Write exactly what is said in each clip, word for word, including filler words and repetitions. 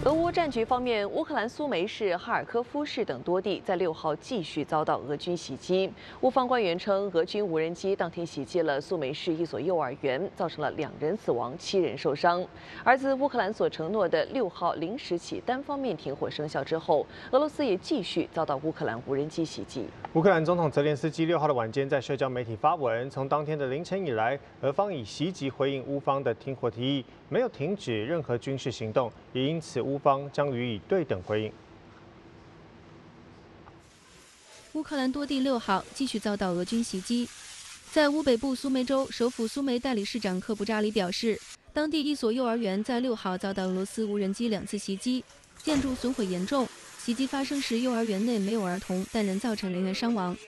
俄乌战局方面，乌克兰苏梅市、哈尔科夫市等多地在六号继续遭到俄军袭击。乌方官员称，俄军无人机当天袭击了苏梅市一所幼儿园，造成了两人死亡、七人受伤。而自乌克兰所承诺的六号零时起单方面停火生效之后，俄罗斯也继续遭到乌克兰无人机袭击。 乌克兰总统泽连斯基六号的晚间在社交媒体发文，从当天的凌晨以来，俄方以袭击回应乌方的停火提议，没有停止任何军事行动，也因此乌方将予以对等回应。 乌克兰多地六号继续遭到俄军袭击，在乌北部苏梅州，首府苏梅代理市长科布扎里表示，当地一所幼儿园在六号遭到俄罗斯无人机两次袭击，建筑损毁严重。袭击发生时，幼儿园内没有儿童，但仍造成人员伤亡。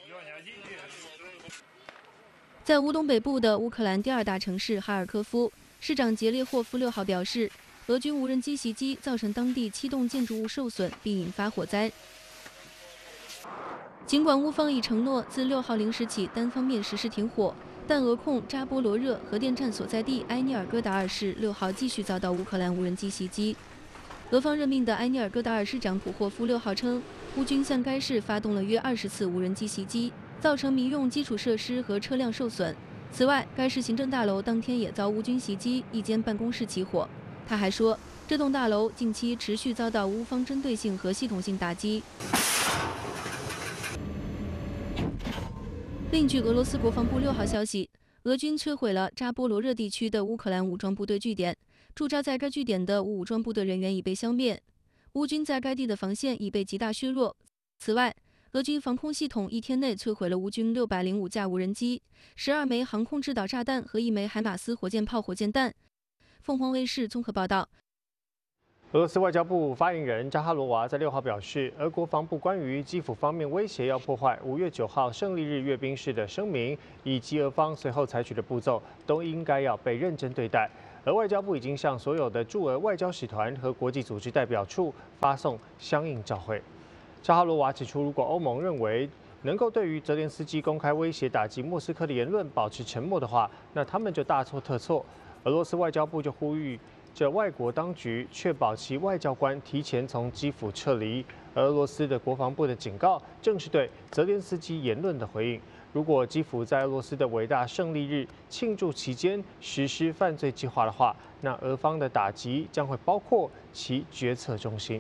在乌东北部的乌克兰第二大城市哈尔科夫，市长杰列霍夫六号表示，俄军无人机袭击造成当地七栋建筑物受损，并引发火灾。尽管乌方已承诺自六号零时起单方面实施停火，但俄控扎波罗热核电站所在地埃涅尔戈达尔市六号继续遭到乌克兰无人机袭击。俄方任命的埃涅尔戈达尔市长普霍夫六号称，乌军向该市发动了约二十次无人机袭击，造成民用基础设施和车辆受损。此外，该市行政大楼当天也遭乌军袭击，一间办公室起火。他还说，这栋大楼近期持续遭到乌方针对性和系统性打击。另据俄罗斯国防部六号消息，俄军摧毁了扎波罗热地区的乌克兰武装部队据点，驻扎在该据点的无武装部队人员已被消灭。乌军在该地的防线已被极大削弱。此外，俄军防空系统一天内摧毁了乌军六百零五架无人机、十二枚航空制导炸弹和一枚海马斯火箭炮火箭弹。凤凰卫视综合报道。 俄罗斯外交部发言人扎哈罗娃在六号表示，俄国防部关于基辅方面威胁要破坏五月九号胜利日阅兵式的声明，以及俄方随后采取的步骤，都应该要被认真对待。而外交部已经向所有的驻俄外交使团和国际组织代表处发送相应照会。扎哈罗娃指出，如果欧盟认为能够对于泽连斯基公开威胁打击莫斯科的言论保持沉默的话，那他们就大错特错。俄罗斯外交部就呼吁这外国当局确保其外交官提前从基辅撤离。俄罗斯的国防部的警告正是对泽连斯基言论的回应。如果基辅在俄罗斯的伟大胜利日庆祝期间实施犯罪计划的话，那俄方的打击将会包括其决策中心。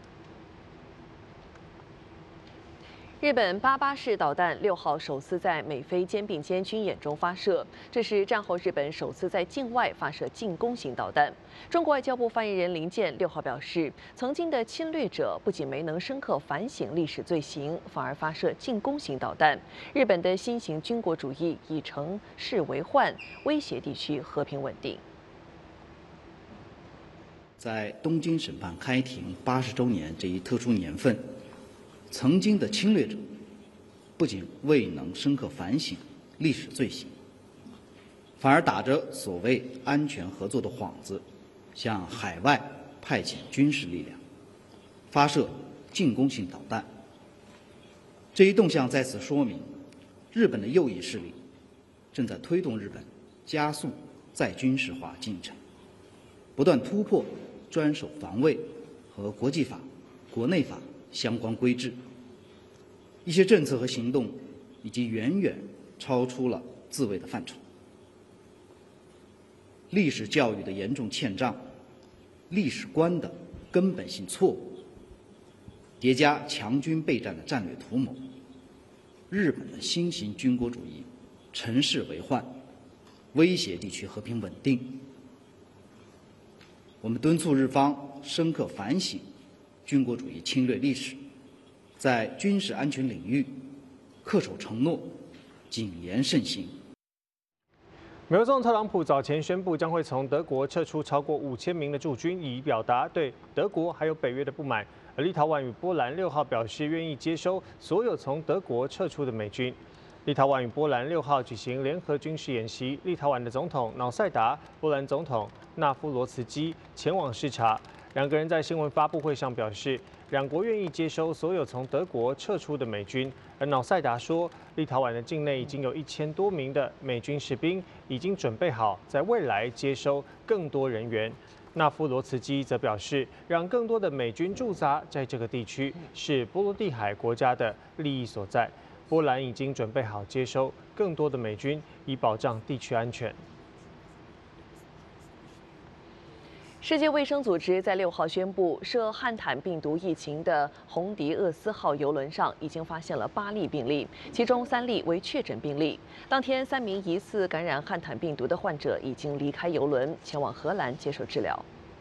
日本八八式导弹六号首次在美菲肩并肩军演中发射，这是战后日本首次在境外发射进攻型导弹。中国外交部发言人林健六号表示，曾经的侵略者不仅没能深刻反省历史罪行，反而发射进攻型导弹。日本的新型军国主义已成事为患，威胁地区和平稳定。 在东京审判开庭八十周年这一特殊年份，曾经的侵略者不仅未能深刻反省历史罪行，反而打着所谓安全合作的幌子，向海外派遣军事力量，发射进攻性导弹。这一动向在此说明，日本的右翼势力正在推动日本加速再军事化进程，不断突破专守防卫和国际法、国内法相关规制，一些政策和行动已经远远超出了自卫的范畴。历史教育的严重欠账，历史观的根本性错误，叠加强军备战的战略图谋，日本的新型军国主义乘势为患，威胁地区和平稳定。我们敦促日方深刻反省军国主义侵略历史，在军事安全领域恪守承诺，谨言慎行。 美国总统特朗普早前宣布将会从德国撤出超过五千名的驻军，以表达对德国还有北约的不满。而立陶宛与波兰六号表示愿意接收所有从德国撤出的美军。立陶宛与波兰六号举行联合军事演习，立陶宛的总统瑙塞达、波兰总统纳夫罗茨基前往视察。两个人在新闻发布会上表示，两国愿意接收所有从德国撤出的美军。而瑙塞达说，立陶宛的境内已经有一千多名的美军士兵已经准备好在未来接收更多人员。 那夫罗茨基则表示，让更多的美军驻扎在这个地区是波罗的海国家的利益所在。波兰已经准备好接收更多的美军，以保障地区安全。 世界卫生组织在六号宣布，涉汉坦病毒疫情的红迪厄斯号邮轮上已经发现了八例病例，其中三例为确诊病例。当天，三名疑似感染汉坦病毒的患者已经离开邮轮，前往荷兰接受治疗。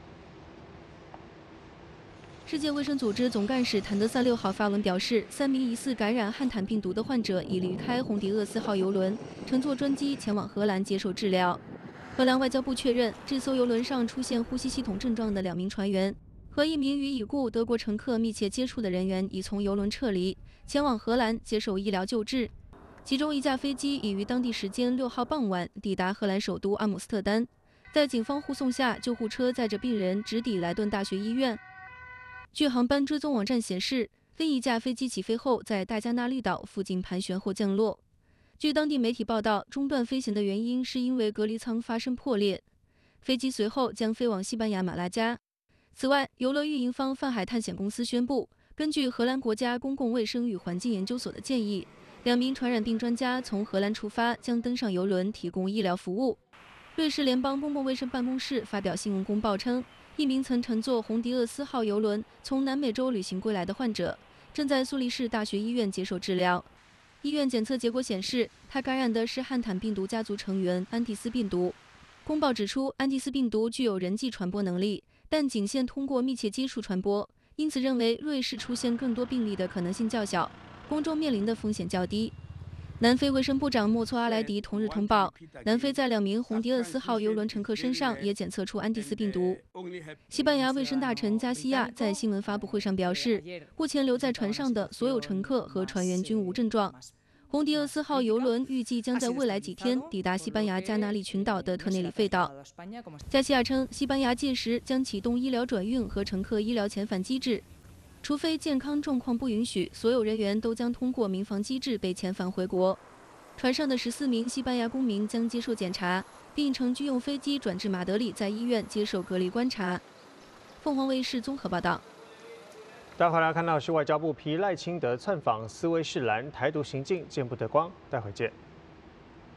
世界卫生组织总干事谭德萨六号发文表示，三名疑似感染汉坦病毒的患者已离开红迪厄斯号邮轮，乘坐专机前往荷兰接受治疗。荷兰外交部确认，这艘邮轮上出现呼吸系统症状的两名船员和一名与已故德国乘客密切接触的人员已从邮轮撤离，前往荷兰接受医疗救治。其中一架飞机已于当地时间六号傍晚抵达荷兰首都阿姆斯特丹，在警方护送下，救护车载着病人直抵莱顿大学医院。据航班追踪网站显示，另一架飞机起飞后在大加那利岛附近盘旋后降落。据当地媒体报道，中断飞行的原因是因为隔离舱发生破裂。飞机随后将飞往西班牙马拉加。此外，邮轮运营方泛海探险公司宣布，根据荷兰国家公共卫生与环境研究所的建议，两名传染病专家从荷兰出发，将登上邮轮提供医疗服务。瑞士联邦公共卫生办公室发表新闻公报称，一名曾乘坐红迪厄斯号邮轮从南美洲旅行归来的患者，正在苏黎世大学医院接受治疗。医院检测结果显示，他感染的是汉坦病毒家族成员安蒂斯病毒。公报指出，安蒂斯病毒具有人际传播能力，但仅限通过密切接触传播，因此认为瑞士出现更多病例的可能性较小，公众面临的风险较低。南非卫生部长莫措阿莱迪同日通报，南非在两名红迪厄斯号邮轮乘客身上也检测出安蒂斯病毒。西班牙卫生大臣加西亚在新闻发布会上表示，目前留在船上的所有乘客和船员均无症状。红迪厄斯号邮轮预计将在未来几天抵达西班牙加那利群岛的特内里费岛。加西亚称，西班牙届时将启动医疗转运和乘客医疗遣返机制。除非健康状况不允许，所有人员都将通过民防机制被遣返回国。船上的十四名西班牙公民将接受检查，并乘军用飞机转至马德里，在医院接受隔离观察。凤凰卫视综合报道。 待会儿来看到是外交部皮赖清德窜访斯威士兰，台独行径见不得光。待会见。